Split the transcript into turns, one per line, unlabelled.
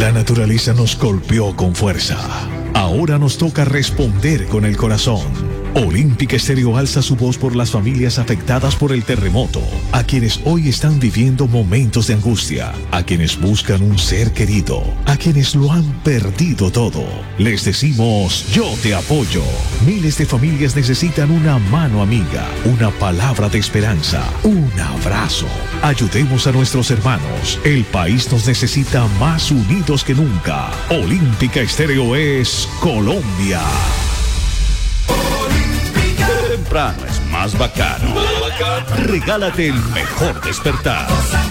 La naturaleza nos golpeó con fuerza. Ahora nos toca responder con el corazón. Olímpica Estéreo alza su voz por las familias afectadas por el terremoto, a quienes hoy están viviendo momentos de angustia, a quienes buscan un ser querido, a quienes lo han perdido todo. Les decimos, yo te apoyo. Miles de familias necesitan una mano amiga, una palabra de esperanza, un abrazo. Ayudemos a nuestros hermanos. El país nos necesita más unidos que nunca. Olímpica Estéreo es Colombia.
Temprano es más bacano. Regálate el mejor despertar.